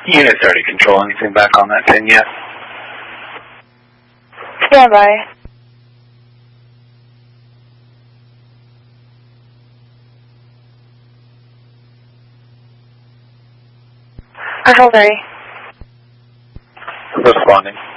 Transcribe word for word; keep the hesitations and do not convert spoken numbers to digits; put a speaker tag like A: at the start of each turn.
A: Unit thirty, control, anything back on that pin yet?
B: Stand by. Control thirty.
A: Responding.